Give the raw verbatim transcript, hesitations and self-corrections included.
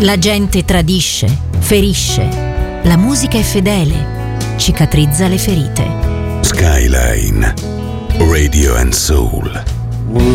La gente tradisce, ferisce. La musica è fedele, cicatrizza le ferite. Skyline Radio and Soul.